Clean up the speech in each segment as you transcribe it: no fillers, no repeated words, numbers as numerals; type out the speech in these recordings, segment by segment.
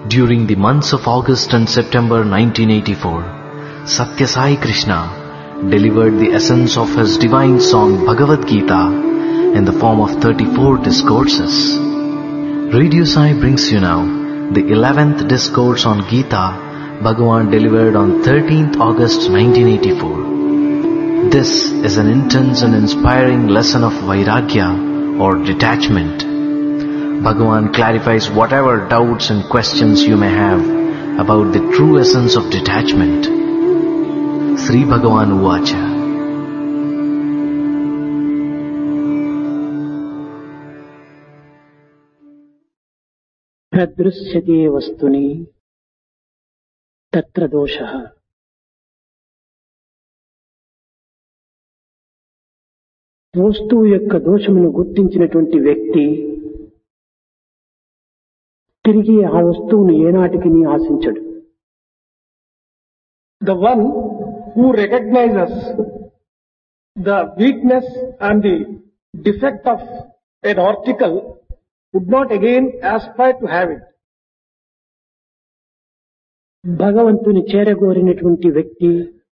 During the months of August and September 1984, Satya Sai Krishna delivered the essence of his divine song Bhagavad Gita in the form of 34 discourses. Radio Sai brings you now the 11th discourse on Gita Bhagavan delivered on 13th August 1984. This is an intense and inspiring lesson of Vairagya or detachment. Bhagavan clarifies whatever doubts and questions you may have about the true essence of detachment. Sri Bhagavan Uvacha. తదృశ్యతే వస్తుని తత్ర దోషః. వస్తువు యొక్క దోషమును గుర్తించినటువంటి వ్యక్తి తిరిగి ఆ వస్తువును ఏనాటికి ఆశించడు. The one who recognizes the weakness and the defect of an article would not again aspire to have it. భగవంతుని చేరగోరినటువంటి వ్యక్తి,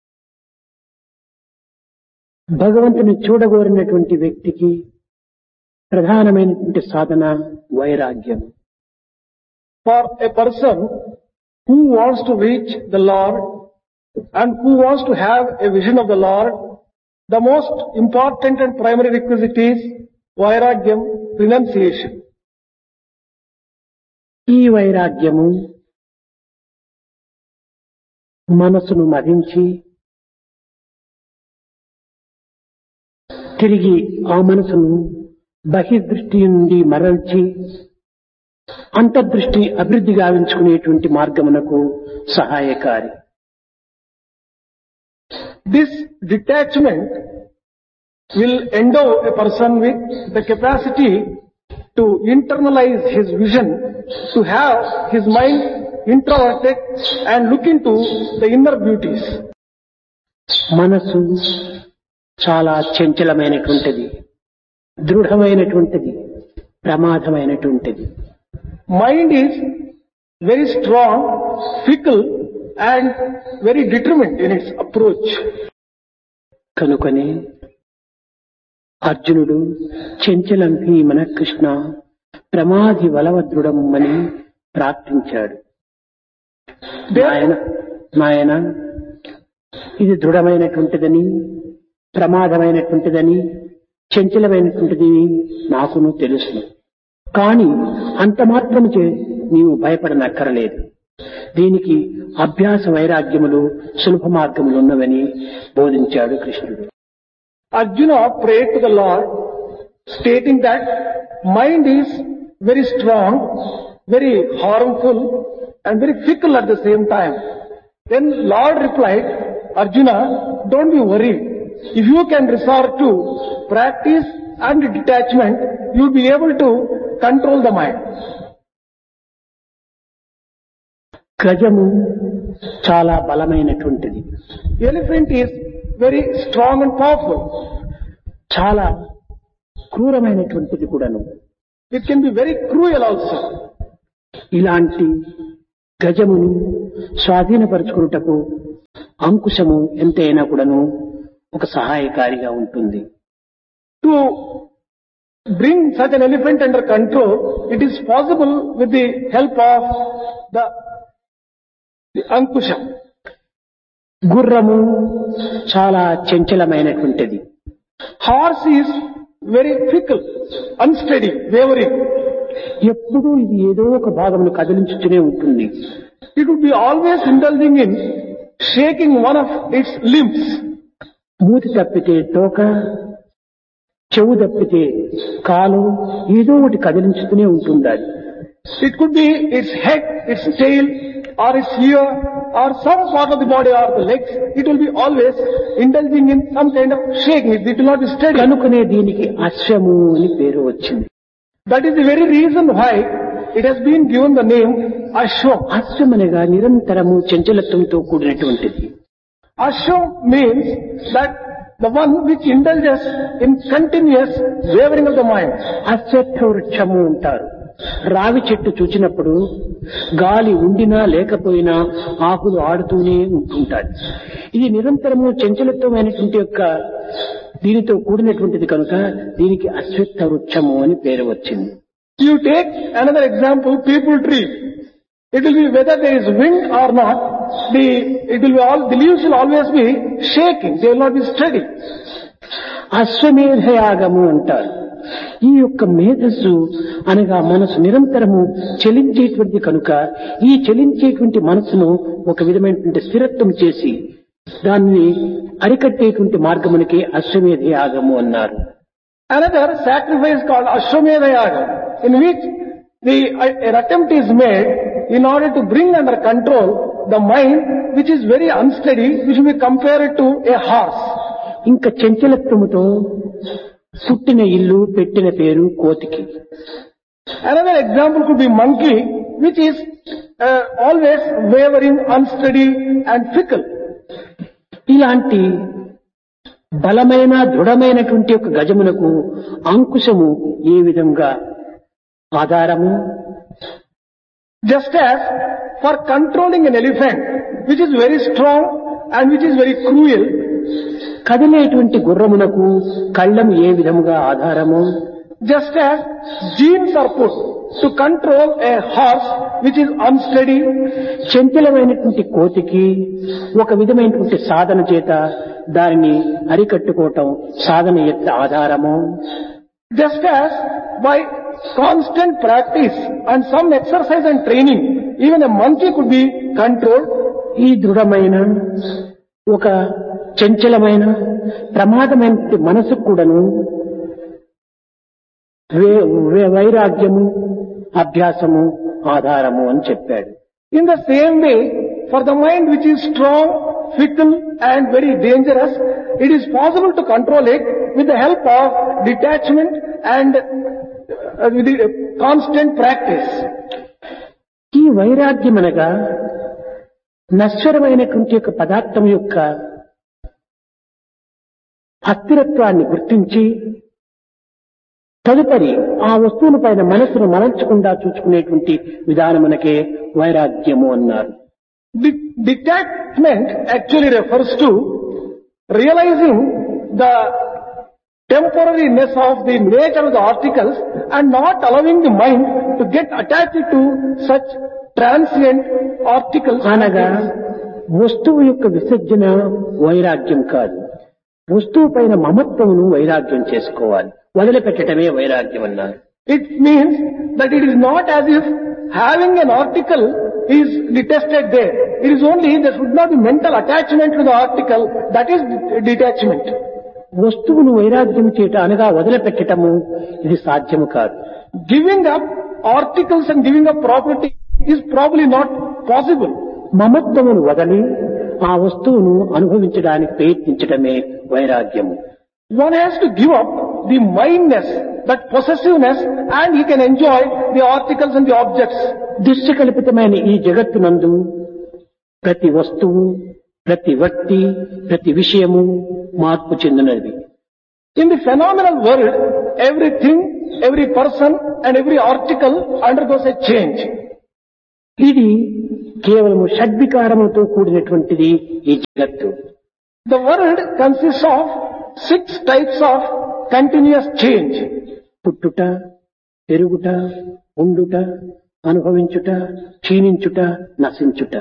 భగవంతుని చూడగోరినటువంటి వ్యక్తికి ప్రధానమైనటువంటి సాధన వైరాగ్యం. For a person who wants to reach the Lord and who wants to have a vision of the Lord, the most important and primary requisite is vairagyam, renunciation. ఈ వైరాగ్యము మనసును మదించి తిరిగి ఆ మనసును బహిర్దృష్టి నుండి మరల్చి అంతర్దృష్టి అభివృద్ధి గావించుకునేటువంటి మార్గమునకు సహాయకారి. This detachment will endow a person with the capacity to internalize his vision, to have his mind introverted and look into the inner beauties. మనసు చాలా చంచలమైనటువంటిది, దృఢమైనటువంటిది, ప్రమాదమైనటువంటిది. Mind is very strong, fickle and very determined in its approach. కనుకనే అర్జునుడు చంచలం హి మన కృష్ణ ప్రమాది బలవదృఢం అని ప్రార్థించాడు. నాయన ఇది దృఢమైనటువంటిదని, ప్రమాదమైనటువంటిదని, చంచలమైనటువంటిది నాకును తెలుసు. కాని అంత మాత్రముచే నీవు భయపడనక్కరలేదు. దీనికి అభ్యాస వైరాగ్యములు సులభ మార్గములు ఉన్నవని బోధించాడు కృష్ణుడు. Arjuna prayed to the Lord stating that mind is very strong, very harmful and very fickle at the same time. Then Lord replied, Arjuna, don't be worried. If you can resort to practice and detachment, you will be able to control the mind. గజము చాలా బలమైనటువంటిది. Elephant is very strong and powerful. చాలా క్రూరమైనటువంటిది కూడాను. It can be very cruel also. ఇలాంటి గజమును స్వాధీనపరుచుకున్నటకు అంకుశము ఎంతైనా కూడాను ఒక సహాయకారిగా ఉంటుంది. To bring such an elephant under control, it is possible with the help of the ankusham. గుర్రము చాలా చంచలమైనటువంటిది. Horse is very fickle, unsteady, wavering. ఎప్పుడూ ఇది ఏదో ఒక భాగమును కదిలించుతూనే ఉంటుంది. It would be always indulging in shaking one of its limbs. మూతి తప్పితే తోక, చెవు తప్పితే కాలు, ఏదో ఒకటి కదిలించుతూనే ఉంటుంది. It could be its head, its tail, or its ear, or some part of the body or the legs. It will be always indulging in some kind of shaking. It will not be steady. కనుకనే దీనికి అశ్వము అని పేరు వచ్చింది. That is the very reason why it has been given the name Ashwam. అశ్వం అనగా నిరంతరము చంచలత్వంతో కూడినటువంటిది. Ashwam means that the one which indulges in continuous wavering of the mind. అశ్వత్థ వృక్షము అంటారు. రావి చెట్టు చూచినప్పుడు గాలి ఉండినా లేకపోయినా ఆకులు ఆడుతూనే ఉంటుంటాయి. ఇది నిరంతరము చంచలత్వమైనటువంటి యొక్క దీనితో కూడినటువంటిది కనుక దీనికి అశ్వత్థ వృక్షము అని పేరు వచ్చింది. You take another example, people tree. It will be whether there is wind or not, the leaves will always be shaking. They will not be steady. అశ్వమేధయాగము అంటారు. ఈ యొక్క మేధస్సు అనగా మనసు నిరంతరము చలించేటువంటి కనుక ఈ చలించేటువంటి మనసును ఒక విధమైనటువంటి స్థిరత్వం చేసి దాన్ని అరికట్టేటువంటి మార్గమునికి అశ్వమేధ యాగము అన్నారు. Another sacrifice called Ashwamedha Yaga, in which an attempt is made in order to bring under control the mind which is very unsteady, which will be compared to a horse. ఇంకా చంచలత్వముతో పుట్టిన ఇల్లు పెట్టిన పేరు కోతికి. Another example could be monkey, which is always wavering, unsteady and fickle. ఇలాంటి బలమైన దృఢమైనటువంటి ఒక గజమునకు అంకుశము ఏ విధంగా ఆధారము, just as for controlling an elephant which is very strong and which is very cruel, కదిలేటువంటి గుర్రమునకు కళ్ళము ఏ విధముగా ఆధారము, just as genes are put to control a horse which is unsteady, చంచలమైనటువంటి కోతికి ఒక విధమైనటువంటి సాధన చేత దానిని అరికట్టుకోవటం సాధన యొక్క ఆధారము, just as by constant practice and some exercise and training, even a monkey could be controlled. ఈ దృఢమైన ఒక చంచలమైన ప్రమాదమైన మనసుకు కూడాను వైరాగ్యము అభ్యాసము ఆధారము అని చెప్పాడు. In the same way, for the mind which is strong, fickle and very dangerous, it is possible to control it with the help of detachment and with the constant practice. ఈ వైరాగ్యం అనగా నశ్వరమైనటువంటి యొక్క పదార్థం యొక్క అస్థిరత్వాన్ని గుర్తించి తదుపరి ఆ వస్తువుల పైన మనసును మలచకుండా చూసుకునేటువంటి విధానమునకే వైరాగ్యము అన్నారు. Detachment actually refers to realizing the temporariness of the nature of the articles and not allowing the mind to get attached to such transient articles. అనగా వస్తువు యొక్క విసర్జన వైరాగ్యం కాదు, వస్తువు పైన మమత్వమును వైరాగ్యం చేసుకోవాలి, వదిలిపెట్టడమే వైరాగ్యం అన్నారు. It means that it is not as if having an article is detested there. It is only there should not be mental attachment to the article, that is detachment. వస్తువును వైరాగ్యం చేయట అనగా వదిలిపెట్టడము ఇది సాధ్యము కాదు. Giving up articles and giving up property is probably not possible. మమత్వమును వదలి ఆ వస్తువును అనుభవించడానికి ప్రయత్నించడమే వైరాగ్యము. One has to give up the mindness, that possessiveness, and he can enjoy the articles and the objects. దృశ్యకల్పితమైన ఈ జగత్తునందు ప్రతి వస్తువు, ప్రతి వ్యక్తి, ప్రతి విషయము మార్పు చెందినది. In the phenomenal world, everything, every person and every article undergoes a change. ఇది కేవలము షడ్వికారములతో కూడినటువంటిది ఈ జగత్తు. The world consists of 6 types of continuous change. పుట్టుట, పెరుగుట, ఉండుట, అనుభవించుట, క్షీణించుట, నశించుట.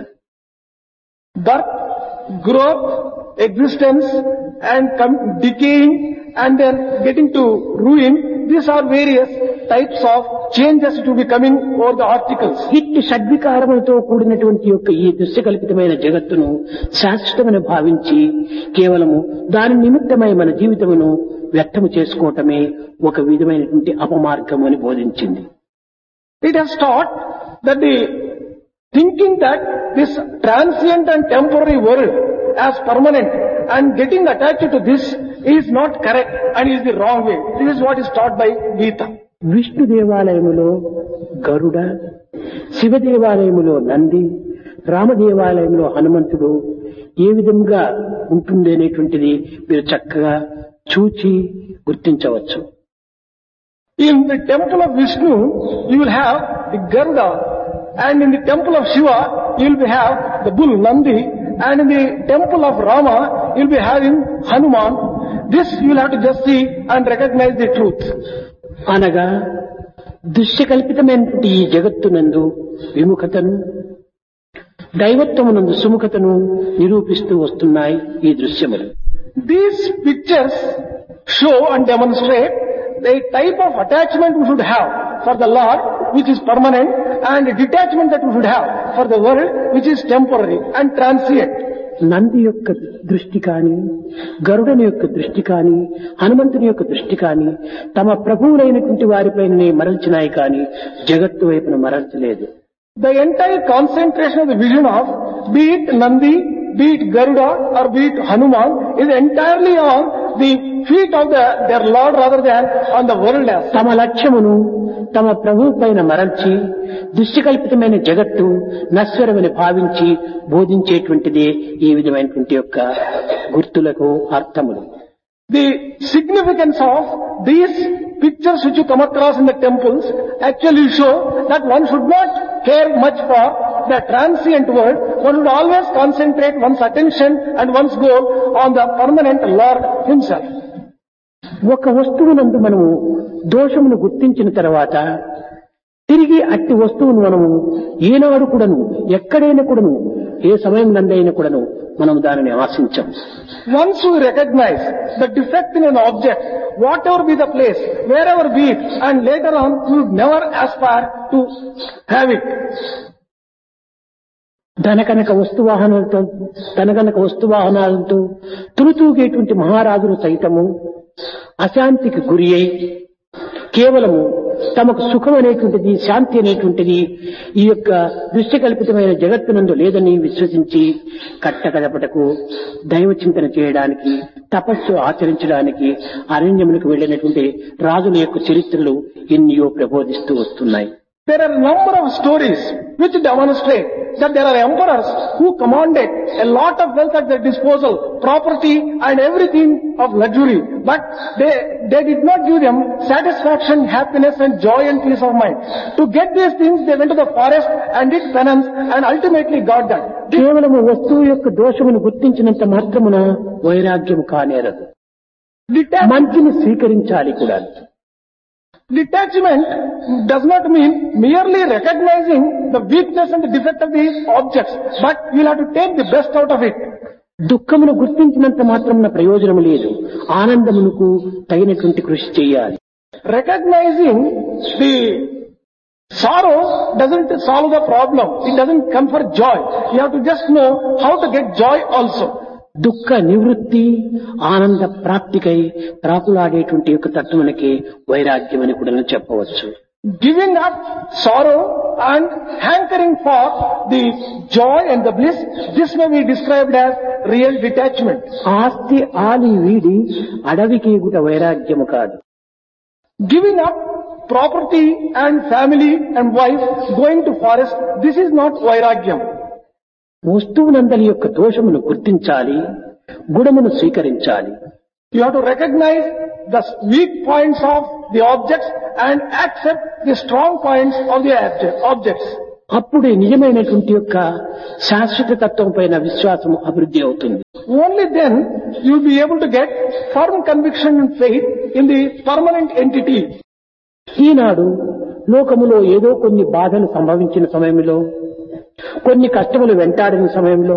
Birth, growth, existence and decaying and then getting to ruin. These are various types of changes to be coming over the articles. ఇట్టి షడ్వికారములతో కూడినటువంటి యొక్క ఈ దృశ్యకల్పితమైన జగత్తును శాశ్వతమని భావించి కేవలము దాని నిమిత్తమై మన జీవితమును వ్యర్థము చేసుకోవటమే ఒక విధమైనటువంటి అపమార్గము అని బోధించింది. It has taught that the thinking that this transient and temporary world as permanent and getting attached to this is not correct and is the wrong way. This is what is taught by Gita. Vishnu దేవాలయములో గరుడ, శివ దేవాలయములో నంది, రామ దేవాలయంలో హనుమంతుడు ఏ విధంగా ఉంటుంది అనేటువంటిది మీరు చక్కగా చూచి గుర్తించవచ్చు. In the temple of Vishnu, you will have the Garuda, and in the temple of Shiva, you will have the bull Nandi, and in the temple of Rama, you will be having Hanuman. This you will have to just see and recognize the truth. అనగా దృశ్యకల్పితమైనటువంటి ఈ జగత్తునందు విముఖతను, దైవత్వమునందు సుముఖతను నిరూపిస్తూ వస్తున్నాయి ఈ దృశ్యములు. These pictures show and demonstrate the type of attachment we should have for the Lord, which is permanent, and the detachment that we should have for the world, which is temporary and transient. Nandi యొక్క దృష్టి కాని, గరుడని యొక్క దృష్టి కాని, హనుమంతుని యొక్క దృష్టి కాని తమ ప్రభువులైనటువంటి వారిపైనే మరల్చినాయి కాని జగత్తు వైపున మరల్చలేదు. The entire concentration of the vision of, be it Nandi, be it Garuda, or be it Hanuman, is entirely on the feet of their Lord rather than on the world as such. తమ లక్ష్యమును తమ ప్రభువు పైన మరల్చి దృశ్యకల్పితమైన జగత్తు నశ్వరమని భావించి బోధించేటువంటిదే ఈ విధమైనటువంటి యొక్క గుర్తులకు అర్థములు. The significance of these pictures which you come across in the temples actually show that one should not care much for the transient world. One should always concentrate one's attention and one's goal on the permanent Lord himself. ఒక వస్తువునందు మనము దోషమును గుర్తించిన తర్వాత తిరిగి అట్టి వస్తువును మనము ఏనాడు కూడాను, ఎక్కడైనా కూడాను, ఏ సమయం నందైనా కూడాను మనం దానిని ఆశించం. Once we recognize the defect in an object, whatever be the place, wherever be it, and later on we would never aspire to have it. ధనకనక వస్తువాహనాలతో తులుతూగేటువంటి మహారాజులు సైతము అశాంతికి గురి అయి కేవలము తమకు సుఖం అనేటువంటిది, శాంతి అనేటువంటిది ఈ యొక్క దృశ్యకల్పితమైన జగత్తునందు లేదని విశ్వసించి కట్టకడపటకు దైవ చింతన చేయడానికి, తపస్సు ఆచరించడానికి అరణ్యములకు వెళ్ళినటువంటి రాజుల యొక్క చరిత్రలు ఎన్నో ప్రబోధిస్తూ వస్తున్నాయి. There are a number of stories which demonstrate that there are emperors who commanded a lot of wealth at their disposal, property and everything of luxury, but they did not give them satisfaction, happiness and joy and peace of mind. To get these things, they went to the forest and did penance and ultimately got that. కేవలము వస్తువు యొక్క దోషమును గుర్తించినంత మాత్రమున వైరాగ్యము కానేరదు. మంచిని స్వీకరించాలి కూడా. Detachment does not mean merely recognizing the weakness and the defect of these objects, but you will have to take the best out of it. దుఃఖమును గుర్తించినంత మాత్రమున ప్రయోజనం లేదు, ఆనందమునకు తగినటువంటి కృషి చేయాలి. Recognizing the sorrow doesn't solve the problem. It doesn't come for joy. You have to just know how to get joy also. దుఃఖ నివృత్తి, ఆనంద ప్రాప్తికై ప్రాకులాడేటువంటి యొక్క తత్వమునకే వైరాగ్యం అని కూడా చెప్పవచ్చు. Giving up sorrow and hankering for the joy and the bliss, this may be described as real detachment. ఆస్తి ఆలి వీడి అడవికి గుట వైరాగ్యము కాదు. Giving up property and family and wife, going to forest, this is not vairagyam. వస్తువునందలి యొక్క దోషమును గుర్తించాలి, గుణమును స్వీకరించాలి. You have to recognize the weak points of the objects and accept the strong points of the objects. అప్పుడే నిజమైనటువంటి యొక్క శాశ్వత తత్వం పైన విశ్వాసం అభివృద్ధి అవుతుంది. Only then you will be able to get firm conviction and faith in the permanent entity. ఈనాడు లోకములో ఏదో కొన్ని బాధలు సంభవించిన సమయంలో, కొన్ని కష్టములు వెంటాడిన సమయంలో,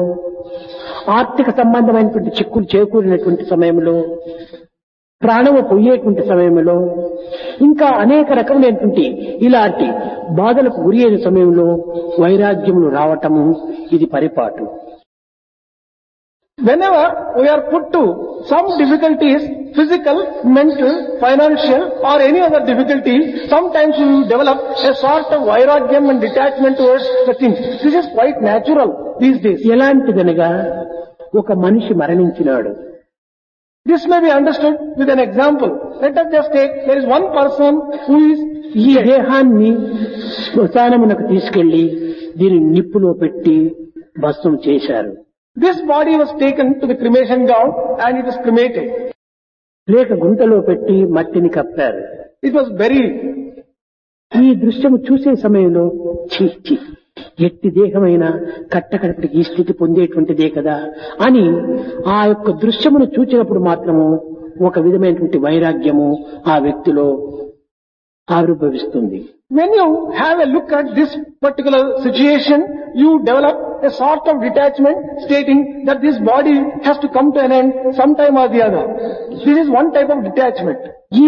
ఆర్థిక సంబంధమైనటువంటి చిక్కులు చేకూరినటువంటి సమయంలో, ప్రాణము పోయేటువంటి సమయంలో, ఇంకా అనేక రకములైనటువంటి ఇలాంటి బాధలకు గురి అయిన సమయంలో వైరాగ్యములు రావటము ఇది పరిపాటు. Whenever we are put to some difficulties, physical, mental, financial or any other difficulty, sometimes we will develop a sort of vairagyam and detachment towards the things. This is quite natural these days. ఎలాంటిదనగా ఒక మనిషి మరణించినాడు. This may be understood with an example. Let us just take, there is one person who is ఈ దేహాన్ని శ్మశానమునకు తీసుకెళ్లి దీని నిప్పులో పెట్టి భస్మం చేశారు. This body was taken to the cremation ground and it was cremated. లేక గుంటలో పెట్టి మట్టిని కప్పారు. It was buried. ఈ దృశ్యము చూసే సమయంలో ఛీ ఛీ, ఎట్టి దేహమైన కట్టకడపటికి ఈ స్థితి పొందేటువంటిదే కదా అని ఆ యొక్క దృశ్యమును చూచినప్పుడు మాత్రము ఒక విధమైనటువంటి వైరాగ్యము ఆ వ్యక్తిలో ఆవిర్భవిస్తుంది. When you have a look at this particular situation, you develop a sort of detachment stating that this body has to come to an end sometime or the other. This is one type of detachment. ఈ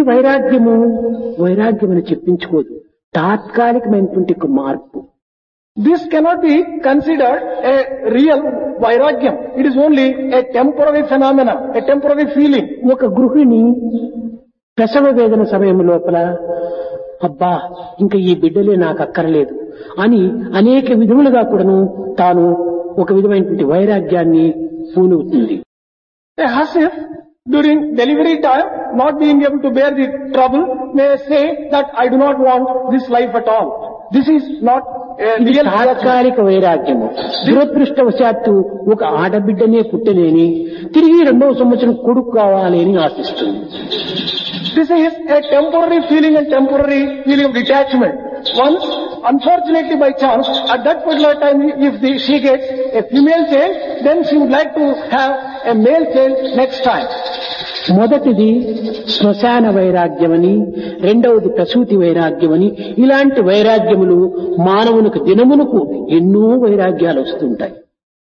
వైరాగ్యమని చెప్పించుకోదు, తాత్కాలికమైనటువంటి ఒక మార్పు. This cannot be considered a real vairagyam. It is only a temporary phenomenon, a temporary feeling. ఒక గృహిణి ప్రసవ వేదన సమయం లోపల అబ్బా ఇంకా ఈ బిడ్డలే నాకు అక్కర్లేదు అని అనేక విధములుగా కూడాను తాను ఒక విధమైనటువంటి వైరాగ్యాన్ని పూనుతుంది. A husband during delivery time, not being able to bear the trouble, may say that I do not want this life at all. This is not a ఇది real తాత్కాలిక వైరాగ్యము. దురదృష్టవశాత్తు ఒక ఆడబిడ్డనే పుట్టలేని తిరిగి 2వ సంవత్సరం కొడుకు కావాలి అని ఆశిస్తుంది. This is a temporary feeling and temporary feeling of detachment. Once, unfortunately by chance, at that particular time, if she gets a female child, then she would like to have a male child next time. మొదటిది శ్మశాన వైరాగ్యమని, రెండవది ప్రసూతి వైరాగ్యమని, ఇలాంటి వైరాగ్యములు మానవునికి దినమునకు ఎన్నో వైరాగ్యాలు వస్తుంటాయి.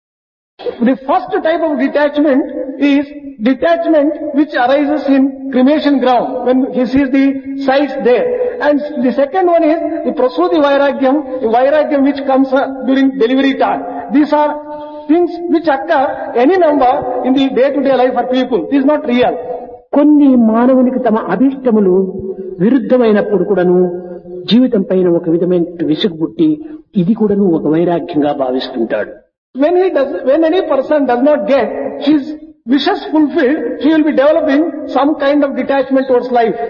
The first type of detachment is detachment which arises in cremation ground when he sees the sights there. And the second one is the prasuti vairagyam, the vairagyam which comes during delivery time. These are things which occur any number in the day-to-day life for people. This is not real. కొన్ని మానవునికి తమ అభిష్టములు విరుద్ధమైనప్పుడు కూడాను జీవితం పైన ఒక విధమైన విసుగు పుట్టి ఇది కూడాను ఒక వైరాగ్యంగా భావిస్తుంటాడు. When any person does not get his wishes fulfilled, he will be developing some kind of detachment towards life.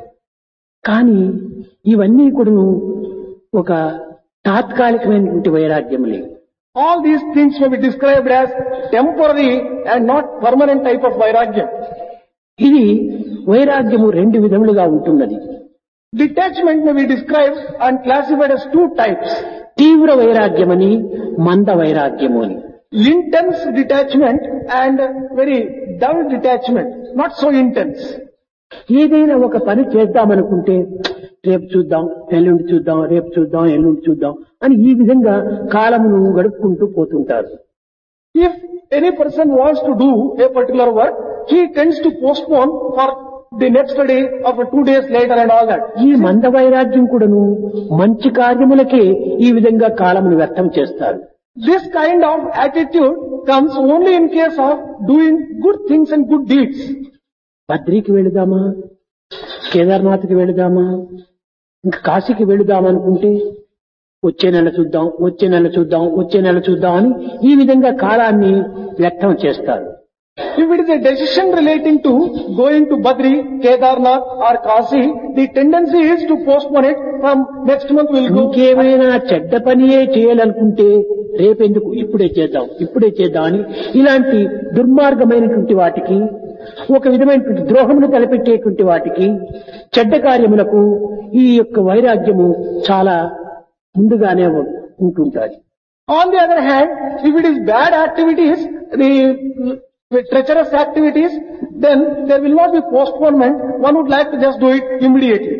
కానీ ఇవన్నీ కూడాను ఒక తాత్కాలికమైనటువంటి వైరాగ్యములే. All these things may be described as temporary and not permanent type of vairagyam. ఇది వైరాగ్యము 2 విధములుగా ఉంటున్నది. Detachment may be described and classified as 2 types. తీవ్ర వైరాగ్యమని, మంద వైరాగ్యము అని. Intense detachment and very dull detachment, not so intense. ఏదైనా ఒక పని చేద్దామనుకుంటే రేపు చూద్దాం, ఎల్లుండి చూద్దాం, రేపు చూద్దాం, ఎల్లుండి చూద్దాం అని ఈ విధంగా కాలమును గడుపుకుంటూ పోతుంటారు. If any person wants to do a particular work, he tends to postpone for the next day or for 2 days later and all that. ఈ మంద వైరాగ్యం కూడాను మంచి కార్యములకే ఈ విధంగా కాలమును వ్యర్థం చేస్తారు. This kind of attitude comes only in case of doing good things and good deeds. బద్రీకి వెళుదామా, కేదార్నాథ్కి వెళుదామా, ఇంకా కాశీకి వెళుదామా అనుకుంటే వచ్చే నెల చూద్దాం, వచ్చే నెల చూద్దాం, వచ్చే నెల చూద్దాం అని ఈ విధంగా కాలాన్ని వ్యర్థం చేస్తారు. If it is a decision relating to going to Badri, Kedarnath or Kashi, the tendency is to postpone it from next month we'll go. ఇంకేమైనా చెడ్డ పనియే చేయాలనుకుంటే రేపెందుకు, ఇప్పుడే చేద్దాం, ఇప్పుడే చేద్దాం అని ఇలాంటి దుర్మార్గమైనటువంటి వాటికి, ఒక విధమైనటువంటి ద్రోహమును తలపెట్టేటువంటి వాటికి, చెడ్డ కార్యములకు ఈ యొక్క వైరాగ్యము చాలా ముందుగానే ఉంటుంటాయి. On the other hand, if it is bad activities, the treacherous activities, then there will not be postponement. One would like to just do it immediately.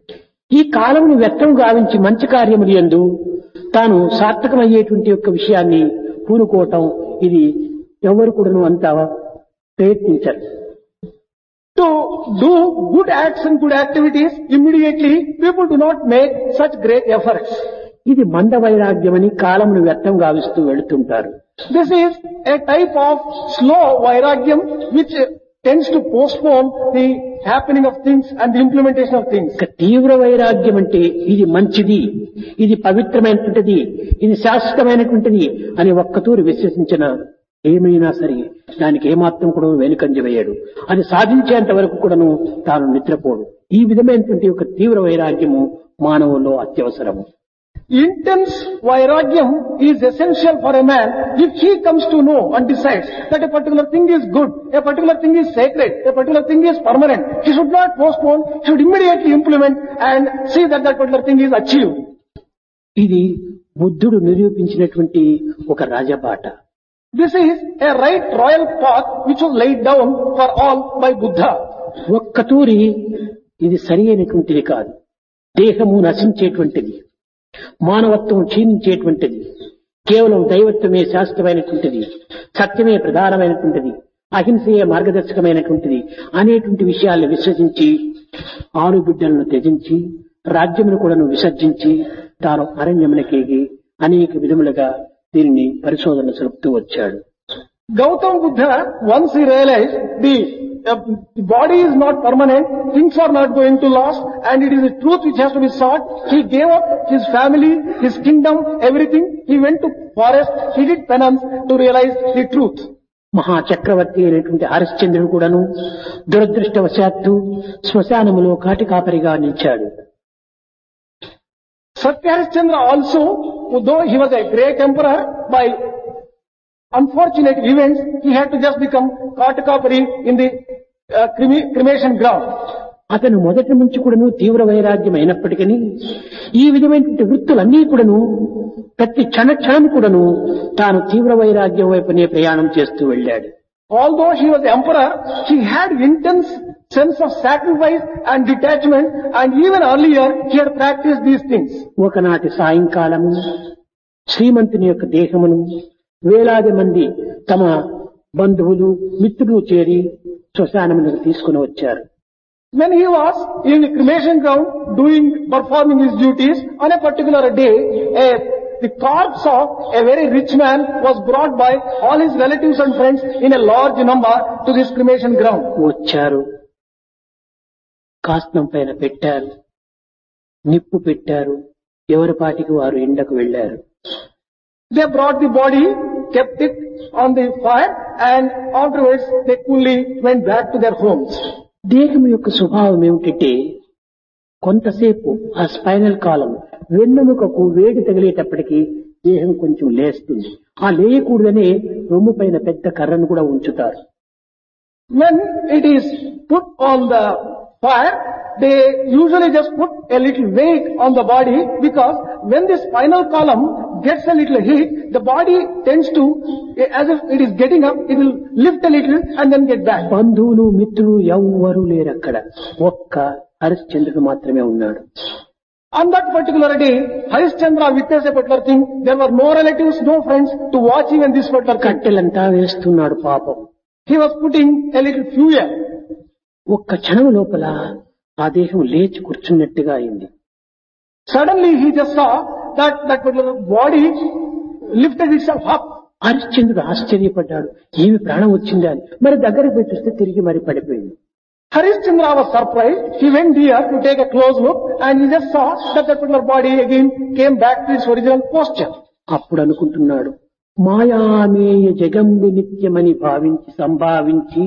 ఈ కాలమును వ్యర్థం గావించి మంచి కార్యములు యందు తాను సార్థకమయ్యేటువంటి యొక్క విషయాన్ని పూనుకోవటం, ఇది ఎవరు కూడాను అంత ప్రయత్నించరు. To do good acts and good activities immediately, people do not make such great efforts. ఇది మంద వైరాగ్యమని కాలమును వ్యర్థం గావిస్తూ వెళుతుంటారు. This is a type of slow vairagyam which tends to postpone the happening of things and the implementation of things. ఇక తీవ్ర వైరాగ్యం అంటే ఇది మంచిది, ఇది పవిత్రమైనటువంటిది, ఇది శాశ్వతమైనటువంటిది అని ఒక్కతూరి విశ్వసించిన ఏమైనా సరే దానికి ఏమాత్రం కూడా వెనుకంజ వేయడు. అది సాధించేంత వరకు కూడాను తాను నిద్రపోడు. ఈ విధమైనటువంటి ఒక తీవ్ర వైరాగ్యము మానవుల్లో అత్యవసరము. Intense vairagyam is essential for a man if he comes to know and decides that a particular thing is good, a particular thing is sacred, a particular thing is permanent. He should not postpone, he should immediately implement and see that that particular thing is achieved. ఇది బుద్ధుడు నిరూపించినటువంటి ఒక రాజబాట. This is a right royal path which was laid down for all by Buddha. ఒక్కతూరి ఇది సరి అయినటువంటిది కాదు. దేహము నశించేటువంటిది, మానవత్వం క్షీణించేటువంటిది, కేవలం దైవత్వమే శాశ్వతమైనటువంటిది, సత్యమే ప్రధానమైనటువంటిది, అహింసయే మార్గదర్శకమైనటువంటిది అనేటువంటి విషయాలను విశ్వసించి ఆరుబిడ్డలను త్యజించి రాజ్యమును కూడాను విసర్జించి తాను అరణ్యమునకేగి అనేక విధములుగా దీనిని పరిశోధన జరుపుతూ వచ్చాడు. Gautama Buddha, once he realized the body is not permanent, things are not going to last, and it is the truth which has to be sought. He gave up his family, his kingdom, everything. He went to forest, he did penance to realize the truth. మహాచక్రవర్తి అయినటువంటి హరిశ్చంద్రుడు కూడాను దురదృష్టవశాత్తు శ్మశానములో కాటి కాపరిగా నిలిచాడు. Satya Harishchandra also, though he was a great emperor, by unfortunate events, he had to just become Katakapari in the cremation ground. అతను మొదటి నుంచి కూడాను తీవ్ర వైరాగ్యం అయినప్పటికీ ఈ విధమైనటువంటి వృత్తులన్నీ కూడాను ప్రతి క్షణం కూడాను తాను తీవ్ర వైరాగ్యం వైపునే ప్రయాణం చేస్తూ వెళ్ళాడు. Although he was emperor, he had intense sense of sacrifice and detachment, and even earlier he had practiced these things. ఒకనాటి సాయంకాలము శ్రీమంతుని యొక్క దేహమును వేలాది మంది తమ బంధువులు మిత్రులు చేరి శ్మశానమునకు తీసుకుని వచ్చారు. When he was in the cremation ground performing his duties, on a particular day, the corpse of a very rich man was brought by all his relatives and friends in a large number to this cremation ground. వచ్చారు, కాస్తం పైన పెట్టారు, నిప్పు పెట్టారు, ఎవరి పాటికి వారు ఎండకు వెళ్లారు. They brought the body, kept it on the fire, and afterwards they coolly went back to their homes. దేహం యొక్క స్వభావం ఏమిటంటే కొంతసేపు ఆ స్పైనల్ కాలం వెన్నెముకకు వేడి తగిలేటప్పటికీ దేహం కొంచెం లేస్తుంది. ఆ లేయకూడదనే రొమ్ము పైన పెద్ద కర్రను కూడా ఉంచుతారు. When it is put on the fire, they usually just put a little weight on the body, because when the spinal column gets a little heat, the body tends to, as if it is getting up, it will lift a little and then get back. బంధువులు మిత్రులు ఎవ్వరూ లేరు అక్కడ, ఒక్క హరిశ్చంద్రుడు మాత్రమే ఉన్నాడు. On that particular day, Harishchandra witnessed a particular thing. There were no relatives, no friends to watch even this particular thing. కట్టెలంతా వేస్తున్నాడు పాపం. He was putting a little fuel. ఒక్క క్షణం లోపల ఆ దేహం లేచి కూర్చున్నట్టుగా అయింది. Suddenly he just saw that particular body lifted itself up. హరిశ్చంద్రుడు ఆశ్చర్యపడ్డాడు, ఏమి ప్రాణం వచ్చిందా అని. మరి దగ్గరికి పోయి చూస్తే తిరిగి మరి పడిపోయింది. Harishchandra was surprised. He went here to take a close look, and he just saw that particular body again came back to its original posture. అప్పుడు అనుకుంటున్నాడు, మాయామేయ జగంబి నిత్యమని సంభావించి.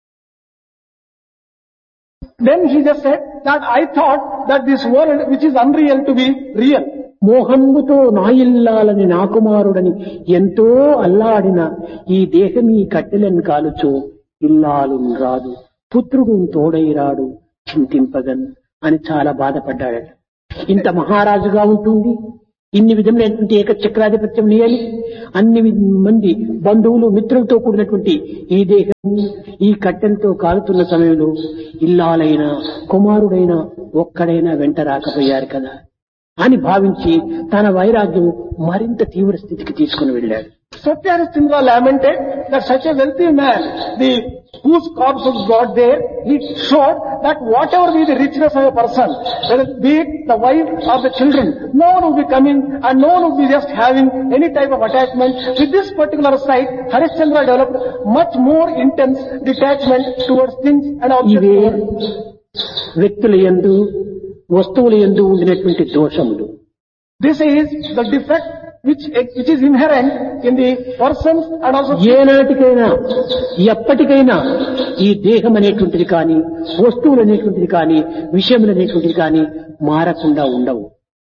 Then he just said that I thought that this world which is unreal to be real. మోహంబుతో నాయిల్లాలని నాకుమారుడని ఎంతో అల్లాడిన ఈ దేహం ఈ కట్టెలను కాలుచు ఇల్లాలు రాదు, పుత్రుడు తోడైరాడు చింతింపగన్ అని చాలా బాధపడ్డాడట. ఇంత మహారాజుగా ఉంటుంది, ఇన్ని విధములైనటువంటి ఏకచక్రాధిపత్యం నియలి అన్ని మంది బంధువులు మిత్రులతో కూడినటువంటి ఈ దేహం ఈ కట్టెలతో కాలుతున్న సమయంలో ఇల్లాలైనా కుమారుడైనా ఒక్కడైనా వెంట రాకపోయారు కదా అని భావించి తన వైరాగ్యం మరింత తీవ్ర స్థితికి తీసుకుని వెళ్ళాడు. Satya Harishchandra lamented that such a wealthy man, whose corpse was brought there, he showed that whatever be the richness of a person, whether be it the wife or the children, no one will be coming and no one will be just having any type of attachment. With this particular sight, Harishchandra developed much more intense detachment towards things and ఇవే objects. వ్యక్తుల యందు వస్తువుల యందు ఉండినటువంటి దోషములు. This is the defect which is inherent in the persons and also ఏనాటికైనా ఎప్పటికైనా ఈ దేహం అనేటువంటిది కానీ వస్తువులు అనేటువంటిది కానీ విషయములు అనేటువంటిది కానీ మారకుండా ఉండవు.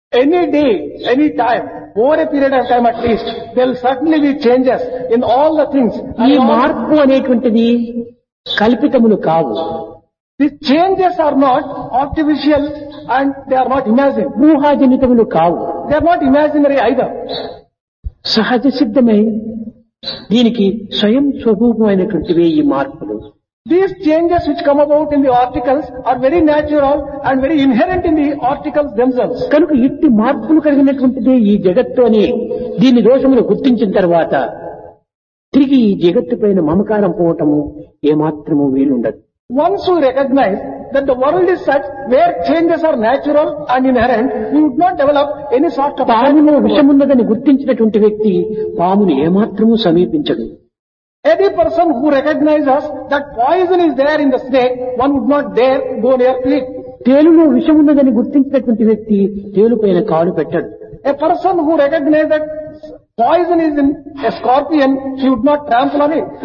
Any day, any time, over a period of time at least, there will certainly be changes in all the things. ఈ మార్పు అనేటువంటిది కల్పితములు కావు. These changes are not artificial and they are not imagined. ఊహాజనితములు కావు. They are not imaginary either. సహజ సిద్ధమై దీనికి స్వయం స్వరూపమైనటువంటివే ఈ మార్పులు. These changes which come about in the articles are very natural and very inherent in the articles themselves. కనుక ఇట్టి మార్పులు కలిగినటువంటిదే ఈ జగత్తు అని దీని దోషములు గుర్తించిన తర్వాత తిరిగి ఈ జగత్తు పైన మమకారం పోవటము ఏమాత్రము వీలుండదు. Once we recognize that the world is such where changes are natural and inherent, we would not develop any sort of... పాములో విషమున్నదని గుర్తించినటువంటి వ్యక్తి పాముని ఏమాత్రము సమీపించడు. Any person who recognizes that poison is there in the snake, one would not dare go near to it. తేలులో విషమున్నదని గుర్తించినటువంటి వ్యక్తి తేలుపైన కాలు పెట్టడు. A person who recognizes that poison is in a scorpion, he would not trample on it.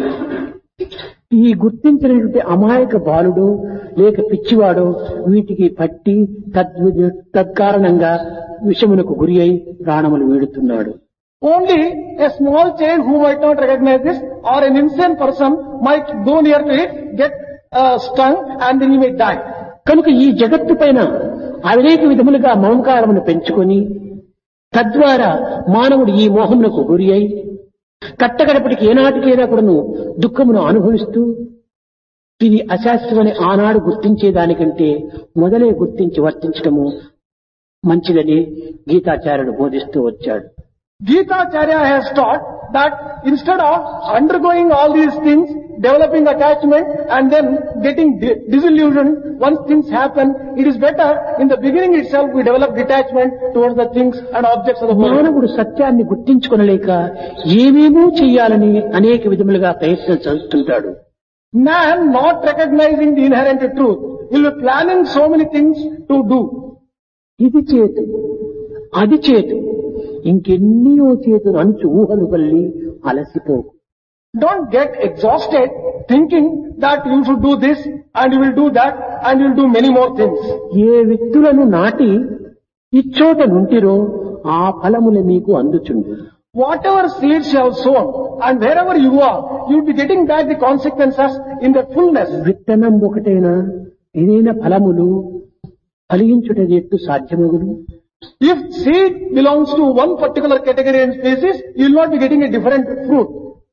ఈ గుర్తించినటువంటి అమాయక బాలుడు లేక పిచ్చివాడు వీటికి పట్టి తత్కారణంగా విషమునకు గురి అయి ప్రాణములు వీడుతున్నాడు. Only a small child who might not recognize this or an insane person might go near to it, get stung and then he may die. కనుక ఈ జగత్తు పైన అనేక విధములుగా మమకారమును పెంచుకొని తద్వారా మానవుడు ఈ మోహమునకు గురి అయి కట్టగడపటికి ఏనాటికైనా కూడాను దుఃఖమును అనుభవిస్తూ ఇది అశాస్త్రమని ఆనాడు గుర్తించేదానికంటే మొదలే గుర్తించి వర్తించడము మంచిదని గీతాచార్యుడు బోధిస్తూ వచ్చాడు. Gitacharya has taught that instead of undergoing all these things, developing attachment and then getting disillusioned once things happen, it is better in the beginning itself we develop detachment towards the things and objects of the world. మానవుడు సత్యాన్ని గుర్తించుకొనలేక ఏమేమో చెయ్యాలని అనేక విధములుగా ప్రయత్నం చేస్తుంటాడు. Man not recognizing the inherent truth, he will be planning so many things to do. ఇది చేతు అది చేతు ఇంకెన్నో చేతులు అంచు ఊహలు Valli అలసిపోకు. Don't get exhausted thinking that you should do this and you will do that and you will do many more things. ఏ విత్తులను నాటి ఇచ్చోట నుంటిరో ఆ ఫలములు మీకు అందుచుండు. Whatever seeds you have sown and wherever you are, you will be getting back the consequences in the fullness. విత్తనం ఒకటేనా ఏదైనా ఫలములు ఫలించుట ఎట్టు సాధ్యమగును? If seed belongs to one particular category and species, you will not be getting a different fruit.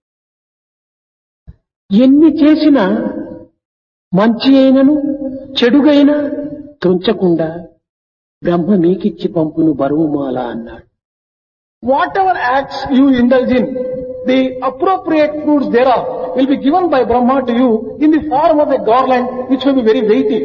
ఎన్ని చేసినా మంచి అయినను చెడుగైనా తుంచకుండా బ్రహ్మ మీకిచ్చి పంపును బరువుమాల అన్నాడు. Whatever acts you indulge in, the appropriate fruits thereof will be given by Brahma to you in the form of a garland which will be very weighty.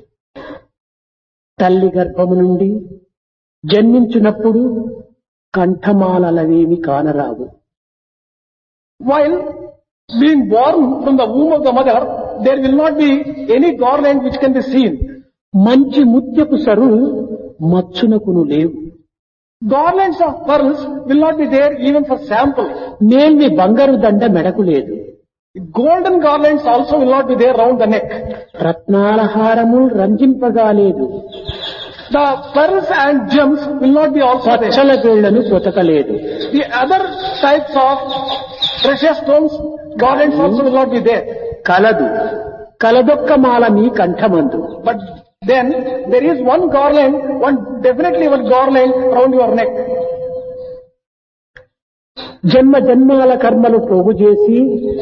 తల్లి గర్భము నుండి జన్మించినప్పుడు కంఠమాలవేమి కానరావు. While being born from the womb of the mother, there will not be any garland which can be seen. మంచి ముత్యపు sir మచ్చునకును లేవు. Garlands of pearls will not be there even for sample. మేల్వి బంగారు దండ మెడకు లేదు. Golden garlands also will not be there round the neck. రత్నాల హారము రంజింపగా లేదు. The pearls and gems will not be also there. Pachchala వేళ్లను పొతకలేదు. The other types of precious stones, garlands also will not be there. కలదు కలదొక్క మాల మీ కంఠమందు. But then there is one garland, definitely one garland around your neck. జన్మ జన్మాల కర్మలు పోగు చేసి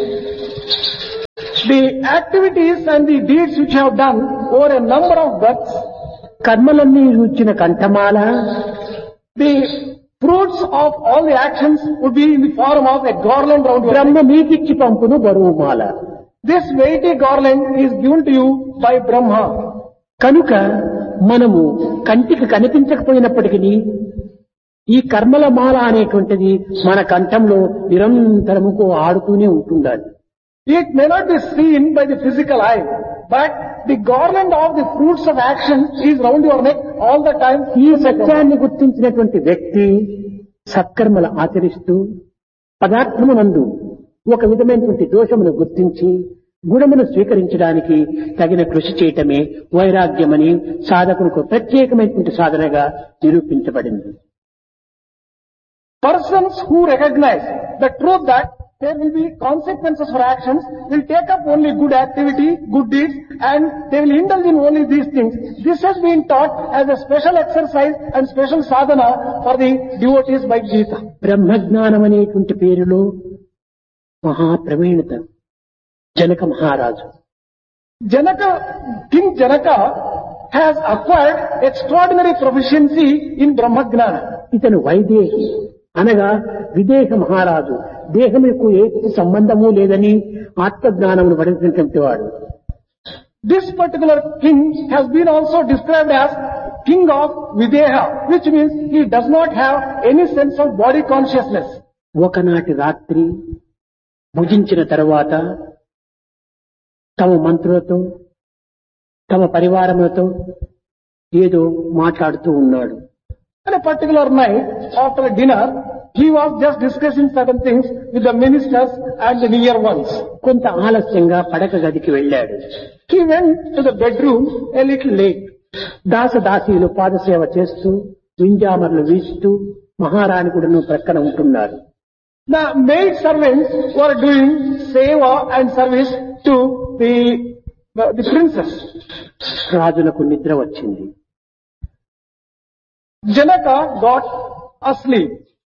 The activities and the deeds which you have done over a number of births, కర్మలన్నీ రుచిన కంఠమాల the fruits of all the actions would be in the form of a garland around your Brahma neck. మీకిచ్చి పంపును బరువుమాల. This weighty garland is given to you by Brahma. కనుక మనము కంటికి కనిపించకపోయినప్పటికీ ఈ కర్మల మాల అనేటువంటిది మన కంఠంలో నిరంతరముకు ఆడుతూనే ఉంటుండాలి. It may not be seen by the physical eye, but the garland of the fruits of action is round your neck all the time. ఈ సత్యాన్ని గుర్తించినటువంటి వ్యక్తి సత్కర్మలు ఆచరిస్తూ పదార్థమునందు ఒక విధమైనటువంటి దోషమును గుర్తించి గుణమును స్వీకరించడానికి తగిన కృషి చేయటమే వైరాగ్యమని సాధకులకు ప్రత్యేకమైనటువంటి సాధనగా నిరూపించబడింది. Persons who recognize the truth that there will be consequences for actions will take up only good activity, good deeds, and they will indulge in only these things. This has been taught as a special exercise and special sadhana for the devotees by Gita. బ్రహ్మజ్ఞానం అనేటువంటి పేరులో మహాప్రవీణత జనక మహారాజు. King Janaka has acquired extraordinary proficiency in Brahmagnana. ఇతను వైదేహి అనగా విదేహ మహారాజు. దేహముకు ఏ సంబంధము లేదని ఆత్మజ్ఞానమును పడినటువంటి వాడు. This particular king has been also described as king of Videha, which means he does not have any sense of body consciousness. ఒకనాటి రాత్రి భుజించిన తరువాత తమ మంత్రులతో తమ పరివారములతో ఏదో మాట్లాడుతూ ఉన్నాడు. On a particular night, after dinner, he was just discussing certain things with the ministers and the near ones. కొంత ఆలస్యంగా పడక గదికి వెళ్ళాడు. He went to the bedroom a little late. దాసదాసీలు పాదసేవ చేస్తూ వింజామర్లు వీస్తూ మహారాణి కూడాను ప్రక్కన ఉంటున్నారు. The maid servants were doing seva and service to the princess. రాజులకు నిద్ర వచ్చింది. Janaka got asleep.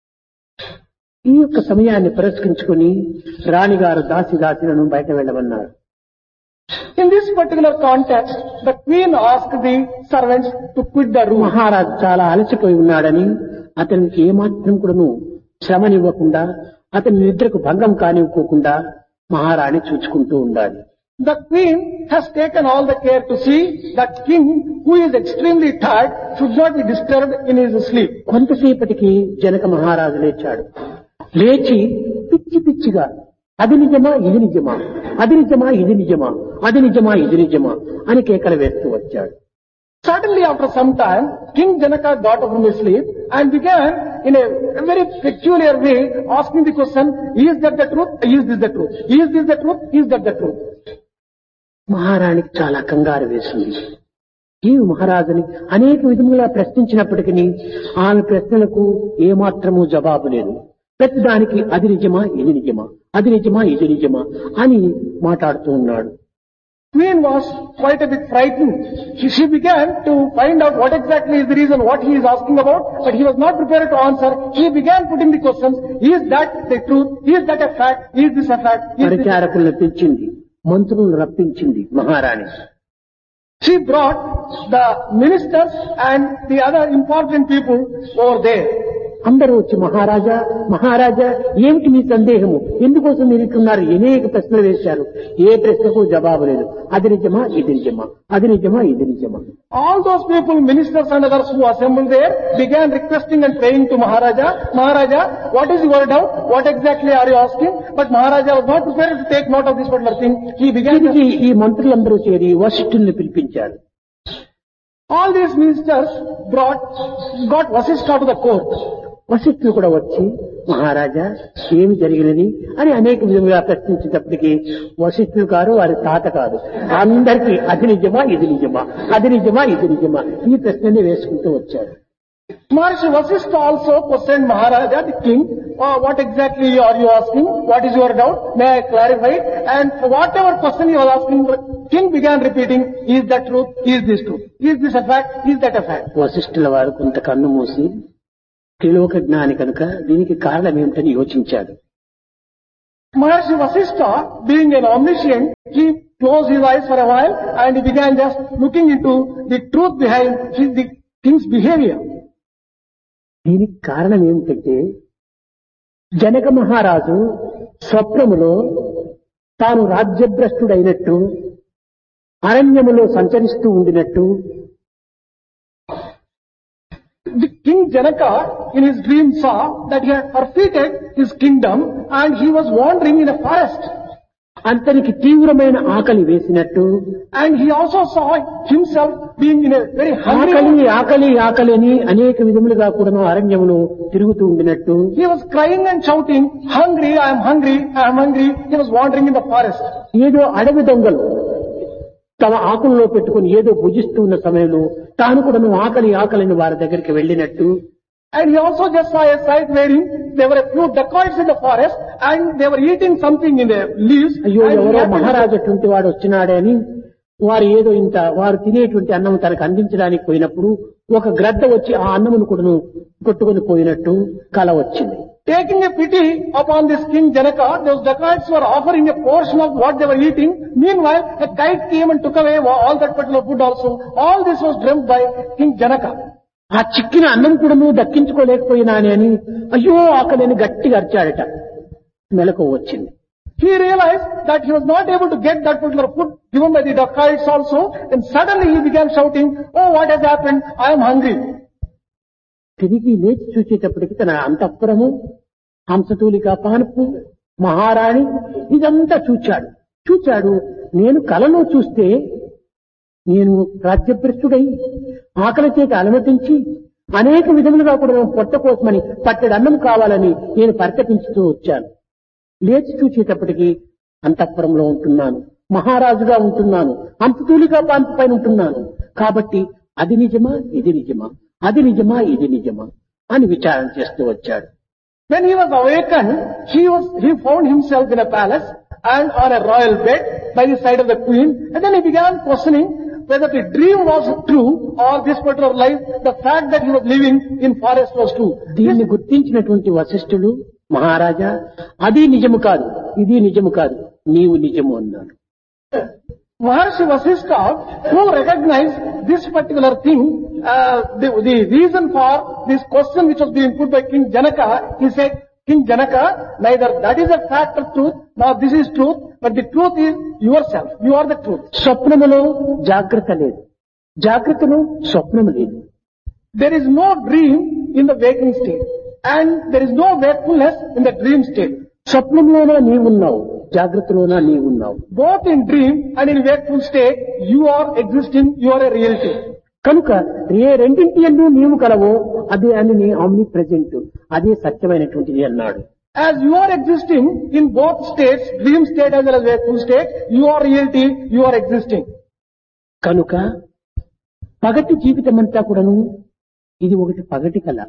ఈ యొక్క సమయాన్ని పురస్కరించుకుని రాణిగారు దాసీలను బయట వెళ్ళమన్నారు. In this particular context, the queen asked the servants to quit the room. మహారాజు చాలా అలసిపోయి ఉన్నాడని అతనికి ఏమాత్రం కూడాను శ్రమనివ్వకుండా అతని నిద్రకు భంగం కానివ్వకుండా మహారాణి చూచుకుంటూ ఉండాలి. The queen has taken all the care to see that king, who is extremely tired, should not be disturbed in his sleep. కొంతసేపటికి జనక మహారాజు లేచాడు. లేచి పిచ్చి పిచ్చిగా అది నిజమా ఇది నిజమా, అది నిజమా ఇది నిజమా, అది నిజమా ఇది నిజమా అని కేకలు వేస్తూ వచ్చాడు. Suddenly, after some time, King Janaka got up from his sleep and began in a very peculiar way asking the question, is that the truth? Is this the truth? Is this the truth? Is that the truth? మహారాణికి చాలా కంగారు వేసింది. ఈ మహారాజుని అనేక విధములుగా ప్రశ్నించినప్పటికీ ఆమె ప్రశ్నలకు ఏమాత్రము జవాబు లేదు. ప్రతిదానికి అది నిజమా ఇది నిజమా, అది నిజమా ఇది నిజమా అని మాట్లాడుతూ ఉన్నాడు. Queen was quite a bit frightened. She began to find out what exactly is the reason, what he is asking about, but he was not prepared to answer. He began putting the questions, is that the truth? Is that a fact? Is this a fact? పరిచారకులను పిలిచింది, మంత్రులను రప్పించింది మహారాణి. She brought the ministers and the other important people over there. అందరూ వచ్చి మహారాజా మహారాజా ఏమిటి మీ సందేహము, ఎందుకోసం మీరు ఇట్టున్నారు, అనేక ప్రశ్నలు వేశారు. ఏ ప్రశ్నకు జవాబు లేదు. అది నిజమా ఇది నిజమా, అది నిజమా ఇది నిజమా. All those people, ministers and others who assembled there, began requesting and praying to Maharaja, Maharaja, what is your doubt? What exactly are you asking? But Maharaja was not prepared to take note of this particular thing. He began to... ఈ మంత్రులందరూ చేరి వశిష్ఠుల్ని పిలిపించారు. All these ministers got Vasishtha to the court. వశిష్ఠులు కూడా వచ్చి మహారాజా ఏమి జరిగినది అని అనేక విధంగా ప్రశ్నించేటప్పటికీ వశిష్ఠులు కాదు, వారి తాత కాదు, అందరికీ అది నిజమా ఇది నిజమా, అది నిజమా ఇది నిజమా ఈ ప్రశ్నని వేసుకుంటూ వచ్చారు. Maharishi Vasishtha also questioned Maharaja, the king, what exactly are you asking? What is your doubt? May I clarify it? And whatever question he was asking, the king began repeating, is that truth? Is this truth? Is this a fact? Is that a fact? వశిష్ఠుల వారు కొంత కన్ను మూసి త్రిలోక జ్ఞాని కనుక దీనికి కారణం ఏమిటని యోచించాడు. Maharishi Vasishtha, being an omniscient, he closed his eyes for a while and he began just looking into the truth behind the king's behavior. దీనికి కారణం ఏమిటంటే జనక మహారాజు స్వప్నములో తాను రాజ్యభ్రష్టుడైనట్టు అరణ్యములో సంచరిస్తూ ఉండినట్టు, the King Janaka in his dream saw that he had forfeited his kingdom and he was wandering in a forest. అతనికి తీవ్రమైన ఆకలి వేసినట్టు, And he also saw himself being in a very hungry ఆకలి mood. ఆకలి ఆకలి అని అనేక విధములుగా కూడా అరణ్యమును తిరుగుతూ ఉండినట్టు, He was crying and shouting, hungry, I am hungry, I am hungry. He was wandering in the forest. ఏదో అడవి దొంగలు తమ ఆకుల్లో పెట్టుకుని ఏదో భుజిస్తూ ఉన్న సమయంలో తాను కూడా ఆకలి ఆకలిని వారి దగ్గరికి వెళ్ళినట్టు, And he also just saw a sight wherein there were a few dacoits in the forest and they were eating something in the leaves. అయ్యో And he ఎవరో happened to- మహారాజు అటువంటి వాడు వచ్చినాడే అని వారు ఏదో ఇంత వారు తినేటువంటి అన్నం తనకు అందించడానికి పోయినప్పుడు ఒక గ్రద్ద వచ్చి ఆ అన్నమును కూడా కొట్టుకొని పోయినట్టు కల వచ్చింది. Taking a pity upon this King Janaka, those dacoits were offering a portion of what they were eating. Meanwhile, a kite came and took away all that particular food also. All this was dreamt by King Janaka. ఆ చిక్కిన అన్నం కూడా దక్కించుకోలేకపోయినాని అని అయ్యో ఆకలి అని గట్టిగా అరిచాడట. మెలకు వచ్చింది. He realized that he was not able to get that particular food given by the dacoits also. And suddenly he began shouting, oh, what has happened? I am hungry. తిరిగి లేచి చూసేటప్పటికి తన అంతఃపురము, హంసతూలిక పానుపు, మహారాణి ఇదంతా చూచాడు. నేను కలలో చూస్తే నేను రాజ్యభ్రష్టుడై ఆకలి చేత అలమటించి అనేక విధములుగా కూడా పొట్ట కోసమని పట్టెడు అన్నం కావాలని నేను పరితపించుతూ వచ్చాను. లేచి చూసేటప్పటికి అంతఃపురంలో ఉంటున్నాను, మహారాజుగా ఉంటున్నాను, హంసతూలిక పాన్పు పైన ఉంటున్నాను. కాబట్టి అది నిజమా, ఇది నిజమా, అది నిజమా, ఇది నిజమా అని విచారణ చేస్తూ వచ్చాడు. When he was awakened, he found himself in a palace and on a royal bed by the side of the queen. And then he began questioning whether the dream was true or this particular life, the fact that he was living in forest was true. దీన్ని గుర్తించినటువంటి వశిష్ఠుడు, మహారాజా అది నిజము కాదు, ఇది నిజము కాదు, నీవు నిజము అన్నాడు. Maharshi Vasishtha, who recognized this particular thing, the reason for this question which was being put by King Janaka, he said, King Janaka, neither that is a fact of truth, nor this is truth, but the truth is yourself. You are the truth. స్వప్నములో జాగ్రత్త లేదు, జాగ్రత్తలో స్వప్నము లేదు. There is no dream in the waking state, and there is no wakefulness in the dream state. స్వప్నంలోనా నీవున్నావు, జాగ్రత్తలోనా నీవున్నావు. Both in dream and in wakeful state, you are existing, you are a reality. కనుక ఏ రెండింటి యందు నీవు కలవో అదే అని omni present, అదే సత్యమైనటువంటిది అన్నాడు. As you are existing in both states, dream state as well as wakeful state, you are reality, you are existing. కనుక పగటి జీవితం అంతా కూడాను ఇది ఒకటి పగటి కళ,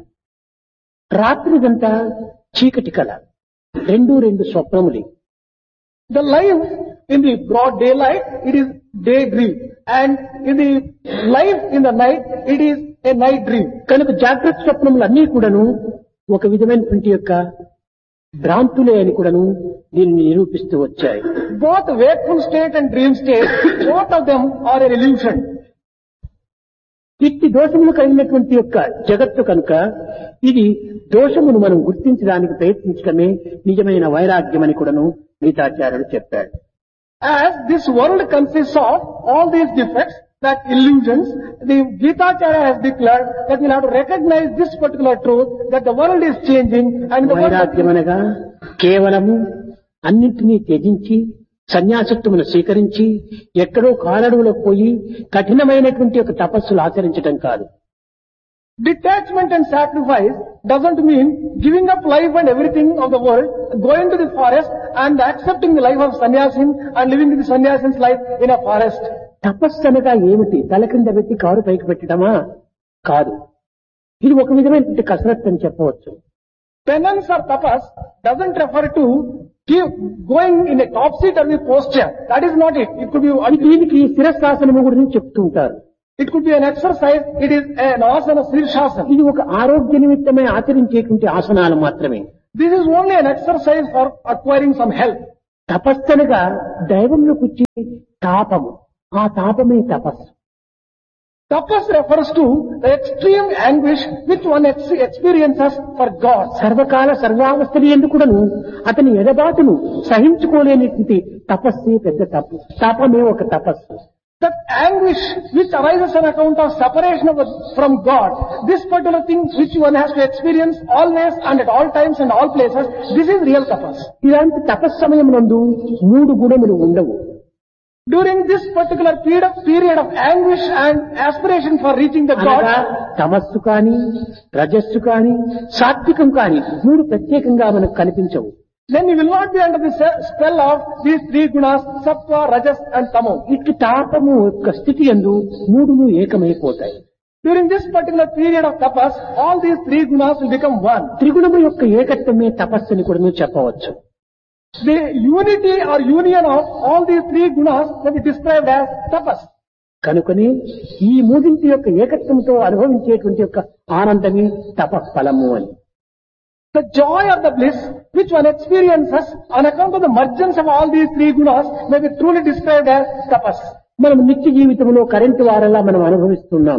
రాత్రిదంతా చీకటి కళ, రెండు స్వప్నములే. The life in the broad daylight, it is daydream. And in the life in the night, it is a night dream. కనుక జాగ్రత్త స్వప్నములు అన్నీ కూడాను ఒక విధమైనటువంటి యొక్క భ్రాంతులే అని కూడాను దీనిని నిరూపిస్తూ వచ్చాయి. Both wakeful state and dream state, both of them are an illusion. ఇట్టి దోషములు కలిగినటువంటి యొక్క జగత్తు కనుక ఇది దోషమును మనం గుర్తించడానికి ప్రయత్నించడమే నిజమైన వైరాగ్యం అని కూడాను గీతాచార్యుడు చెప్పాడు. As this world consists of all these defects, that illusions, the Gitacharya has declared that we'll have to recognize this particular truth, that the world is changing and the world... వైరాగ్యం అనగా కేవలము అన్నింటినీ త్యజించి సన్యాసత్వమును స్వీకరించి ఎక్కడో కాలడువులకు పోయి కఠినమైనటువంటి ఒక తపస్సులు ఆచరించడం కాదు. Detachment and sacrifice doesn't mean giving up life and everything of the world, going to the forest and accepting the life of sannyasin and living the sannyasin's life in a forest. తపస్సు అనగా ఏమిటి? తల కింద పెట్టి car పైకి పెట్టడమా? కాదు. ఇది ఒక విధమైనటువంటి కసరత్తు అని చెప్పవచ్చు. Penance or tapas doesn't refer to going in a topsy-turvy posture. That is not it. It could be... దీనికి శిరస్సాసనము గురించి చెప్తూ ఉంటారు. It could be an exercise. It is an asana, Sirshasana. ఇది ఒక ఆరోగ్య నిమిత్తమై ఆచరించేటువంటి ఆసనాలు మాత్రమే. This is only an exercise for acquiring some health. తపస్సనగా దైవంలో కూర్చి తాపము, ఆ తాపమే తపస్సు. Tapas refers to the extreme anguish which one experiences for God. సర్వకాల సర్వావస్థలు ఎందుకుడను అతని ఎడబాటును సహించుకోలేనిటువంటి తపస్సే పెద్ద తపమే ఒక తపస్సు. That anguish which arises on account of separation from God, this particular thing which one has to experience always and at all times and all places, this is real tapas. ఇలాంటి తపస్సమయమునందు 3 గుణములు ఉండవు. During this particular period of anguish and aspiration for reaching the అనగా God, తమస్సు కాని, రజస్సు కాని, సాత్వికం కాని 3 ప్రత్యేకంగా మనకు కనిపించవు. then you will not be under the spell of these 3 gunas, sattva, rajas and tamo. ఇట్టి తాపము యొక్క స్థితి యందు 3 ఏకమైపోతాయి. During this particular period of tapas, all these 3 gunas will become one. త్రిగుణము యొక్క ఏకత్వమే తపస్సుని కూడా మేము చెప్పవచ్చు. The unity or union of all these 3 gunas may be described as tapas. కనుకని ఈ మూడింటి యొక్క ఏకత్వంతో అనుభవించేటువంటి యొక్క ఆనందమే తపఫలము అని. The joy or the bliss which one experiences on account of the mergence of all these 3 gunas may be truly described as tapas. మనం నిత్య జీవితంలో కరెంటు వారలా మనం అనుభవిస్తున్నాం.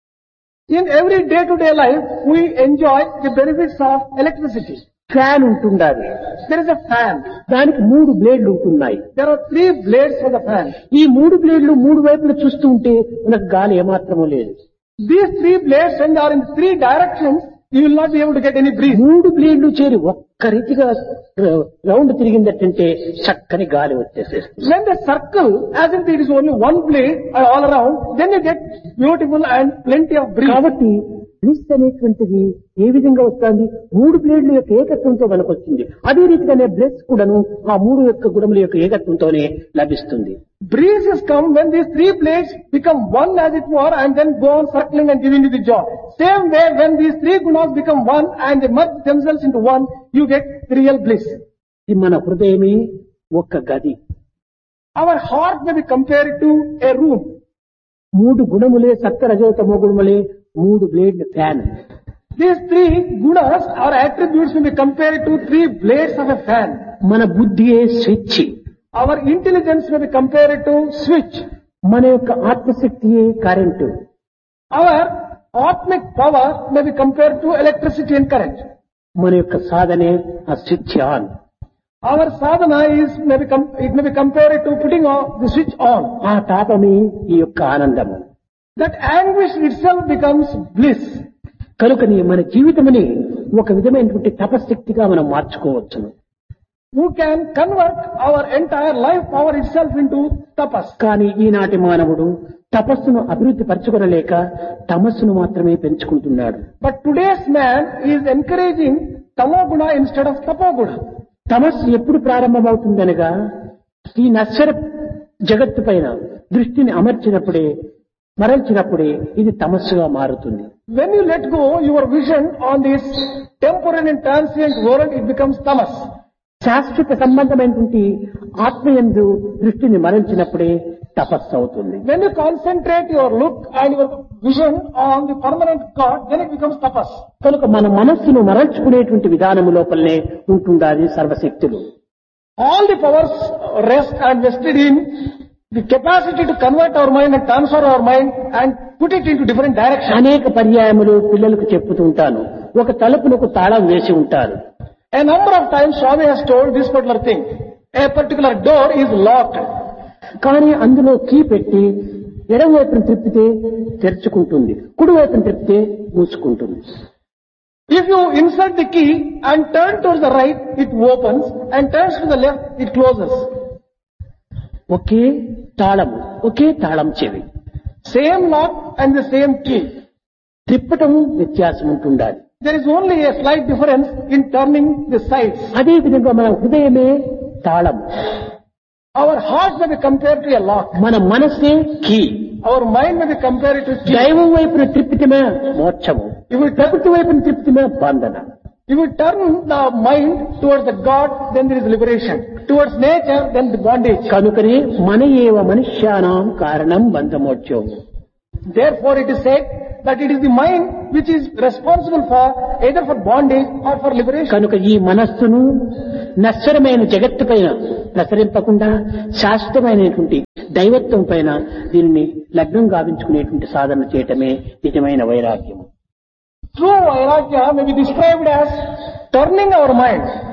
In every day-to-day life, we enjoy the benefits of electricity. Fan ఉంటుండాలి. There is a fan. దానికి 3 బ్లేడ్లు ఉంటున్నాయి. There are 3 blades for the fan. ఈ 3 బ్లేడ్లు 3 వైపులు చూస్తూ ఉంటే మనకు గాలి ఏమాత్రమూ లేదు. These 3 blades, when they are in 3 directions, you will not be able to get any breeze. 3 బ్లేడ్లు చేరి ఒక్క రీతిగా రౌండ్ తిరిగిందటంటే చక్కని గాలి వచ్చేసేస్తుంది. When they circle, as if it is only one blade all around, then you get beautiful and plenty of breeze. కాబట్టి bliss అనేటువంటిది ఏ విధంగా వస్తుంది? 3 బ్లేడ్ల యొక్క ఏకత్వంతో మనకు వచ్చింది. అదే రీతిగానే బ్లెస్ కూడాను ఆ 3 యొక్క గుణముల యొక్క ఏకత్వంతోనే లభిస్తుంది. Breezes come when these 3 blades become one as it were and then go on circling and giving you the joy. Same way when these 3 gunas become one and they merge themselves into one, you get the real bliss. ఇది మన హృదయమే ఒక్క గది. Our heart may be compared to a room. 3 గుణములే సత్వ రజోతమో గుణములే 3 బ్లేడ్ల fan. These 3 gunas or attributes may be compared to 3 blades of a fan. మన బుద్ధియే switch. Our intelligence may be compared to switch. మన యొక్క ఆత్మశక్తియే current. Our atmic power may be compared to electricity and current. మన యొక్క సాధనే ఆ switch on. Our sadhana it may be compared to putting on the switch on. ఆ తాపమే ఈ యొక్క ఆనందము. That anguish itself becomes bliss. కనుకని మన జీవితముని ఒక విధమైనటువంటి తపశక్తిగా మనం మార్చుకోవచ్చును. Who can convert our entire life power itself into tapas. కానీ ఈనాటి మానవుడు తపస్సును అభివృద్ధి పరచుకొనలేక తమస్సును మాత్రమే పెంచుకుంటున్నాడు. But today's man is encouraging tamoguna instead of tapoguna. తమస్సు ఎప్పుడు ప్రారంభమవుతుందనగా ఈ నశ్వర జగత్తు పైన దృష్టిని మరల్చినప్పుడే ఇది తమస్సుగా మారుతుంది. When you let go your vision on this temporary and transient world, it becomes tamas. శాశ్వత సంబంధమైనటువంటి ఆత్మయందు దృష్టిని మరల్చినప్పుడే తపస్సు అవుతుంది. When you concentrate your look and your vision on the permanent God, then it becomes tapas. కనుక మన మనస్సును మరల్చుకునేటువంటి విధానము లోపలనే ఉంటుండాలి సర్వశక్తులు. All the powers rest and vested in the capacity to convert our mind and transfer our mind and put it into different directions. అనేక పర్యాయములు పిల్లలకు చెప్పుతూ ఉంటాను. ఒక తలుపునకు తాళం వేసి ఉంటారు. A number of times Swami has told this particular thing. A particular door is locked. కానీ అందులో కీ పెట్టి ఎడమ వైపును తిప్పితే తెరుచుకుంటుంది, కుడి వైపును తిప్పితే మూసుకుంటుంది. If you insert the key and turn towards the right, it opens, and turns to the left, it closes. ఒకే తాళం చెవి. Same lock and the same key. తిప్పటం వ్యత్యాసం ఉంటుండాలి. There is only a slight difference in turning the sides. అదే విధంగా మన హృదయమే తాళం. Our heart may be compared to a lock. మన మనసే key. Our mind may be compared to key. దైవం వైపున త్రిప్పితమే మోక్షము, ప్రకృతి వైపున త్రిప్పితమే బంధన. If you turn the mind towards the God, then there is liberation. Towards nature, then the bondage. కనుకనే మన ఏవ మనుష్యానాం కారణం బంధమోక్షం. Therefore it is said that it is the mind which is responsible for either for bondage or for liberation. కనుక ఈ మనస్సును నశ్వరమైన జగత్తు పైన ప్రసరింపకుండా శాశ్వతమైనటువంటి దైవత్వం పైన దీనిని లగ్నం గావించుకునేటువంటి సాధన చేయటమే నిజమైన వైరాగ్యం. True vairagya may be described as turning our mind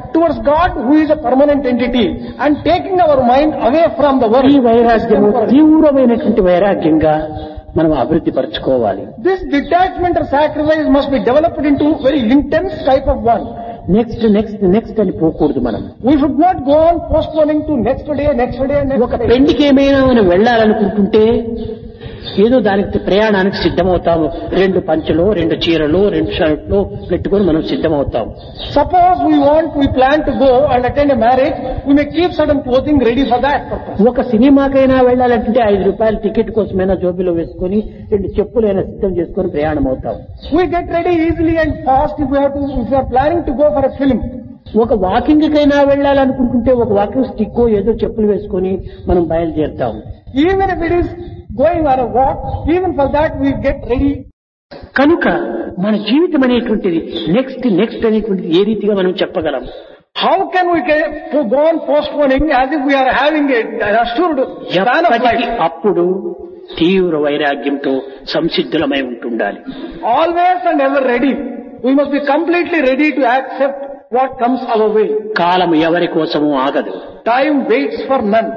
towards God who is a permanent entity and taking our mind away from the world. ఈ వైరాగ్యము తీవ్రమైనటువంటి వైరాగ్యంగా మనం అభివృద్ధి పరచుకోవాలి. This detachment or sacrifice must be developed into very intense type of one. Next అని పోకూడదు మనం. We should not go on postponing to next day. ఒక పెళ్లికి ఏమైనా మనం వెళ్ళాలనుకుంటుంటే ఏదో దానికి ప్రయాణానికి సిద్ధమవుతాము. 2 పంచలు, 2 చీరలు, 2 షర్ట్లు పెట్టుకొని మనం సిద్ధమవుతాం. Suppose we plan to go and attend a marriage, we may keep certain clothing ready for that purpose. ఒక సినిమాకైనా వెళ్ళాలంటే 5 రూపాయల టికెట్ కోసమైనా జోబిలో వేసుకొని 2 చెప్పులైనా సిద్ధం చేసుకొని ప్రయాణం అవుతాం. We get ready easily and fast if we are planning to go for a film. ఒక వాకింగ్ కైనా వెళ్ళాలనుకుంటుంటే ఒక వాకింగ్ స్టిక్ ఏదో చెప్పులు వేసుకొని మనం బయలుదేరుతాం. Even if it is going on a walk, even for that we get ready. కనుక మన జీవితం అనేటువంటిది నెక్స్ట్ అనేటువంటిది ఏ రీతిగా మనం చెప్పగలం? How can we go on postponing as if we are having an assured span of life? అప్పుడు తీవ్ర వైరాగ్యంతో సంసిద్ధులమై ఉంటుండాలి. Always and ever ready. We must be completely ready to accept what comes our way. కాలం ఎవరి కోసము ఆగదు. Time waits for none.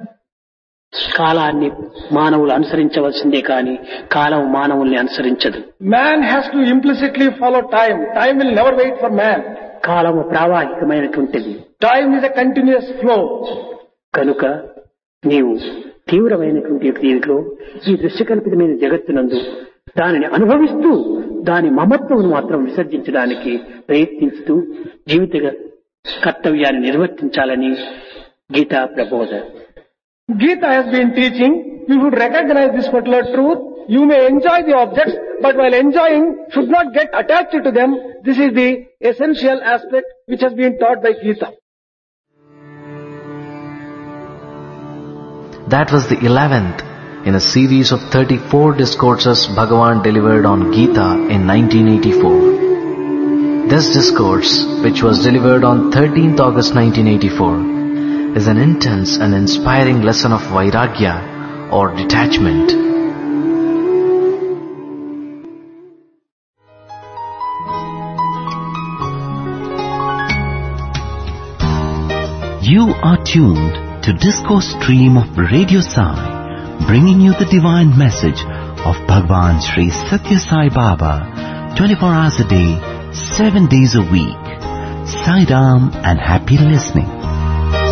కాలాన్ని మానవులు అనుసరించవలసిందే కానీ కాలం మానవుల్ని అనుసరించదు. Man has to implicitly follow time. Time will never wait for man. కాలము ప్రావాహికమైనటువంటిది. Time is a continuous flow. కనుక నీవు తీవ్రమైనటువంటి దీంట్లో ఈ దృశ్యకల్పితమైన జగత్తునందు దానిని అనుభవిస్తూ దాని మమత్వం మాత్రం విసర్జించడానికి ప్రయత్నిస్తూ జీవిత కర్తవ్యాన్ని నిర్వర్తించాలని గీతా ప్రబోధ. Gita has been teaching, you should recognize this particular truth. You may enjoy the objects, but while enjoying, should not get attached to them. This is the essential aspect which has been taught by Gita. That was the 11th in a series of 34 discourses Bhagavan delivered on Gita in 1984. This discourse, which was delivered on 13th August 1984, is an intense and inspiring lesson of Vairagya or detachment. You are tuned to Discourse Stream of Radio Sai, bringing you the divine message of Bhagwan Sri Satya Sai Baba, 24 hours a day, 7 days a week. Sai Ram and happy listening.